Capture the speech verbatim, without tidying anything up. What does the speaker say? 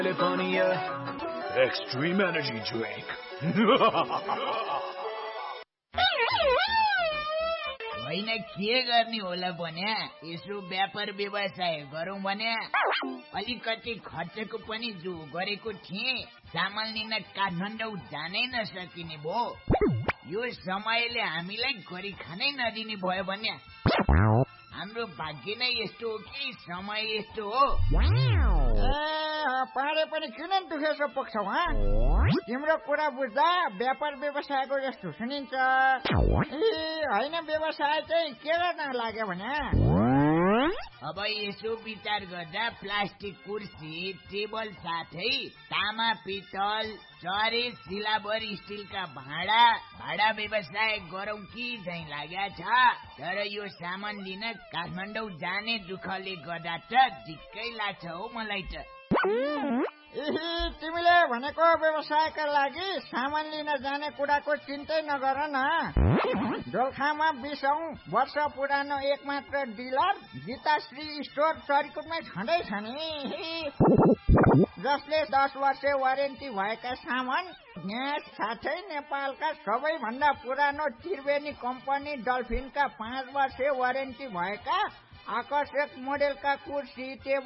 California Extreme Energy Drink. होइन के गर्ने होला भन्या यसो व्यापार व्यवसाय गरौँ भन्या अलिकति खर्चको पनि जो गरेको थिएँ सामान लिन काठमाडौँ जानै नसकिने भो यो समयले हामीलाई गरी खानै नदिने भयो भन्या हाम्रो भाग्य नै यस्तो हो कि समय यस्तो हो पाडे पनि किन दुखेसो पुग्छौ हा तिम्रो कुरा बुझ्दा व्यापार व्यवसायको जस्तो सुनिन्छ ए होइन व्यवसाय चाहिँ के गर्न लाग्यो भने अब यसो विचार गर्दा प्लास्टिक कुर्सी टेबल साथै तामा पितल चरे सिलाबर स्टिलका भाँडा भाडा व्यवसाय गरौँ कि झैँ लाग्या छ तर यो सामान लिन काठमाडौँ जाने दुःखले गर्दा त दिक्कै लाग्छ हौ मलाई त तिमीले भनेको व्यवसायका लागि सामान लिन जाने कुराको चिन्तै नगर न दोलखामा बीसौं वर्ष पुरानो एकमात्र डिलर गीताश्री स्टोर चरीकोटमै छँदैछ नि जसले दस वर्ष वारेन्टी भएका सामान ग्यास साथै नेपालका सबैभन्दा पुरानो त्रिवेणी कम्पनी डल्फिनका पाँच वर्ष वारेन्टी भएका आकर्षक मोडेलका कुर्सी टेबल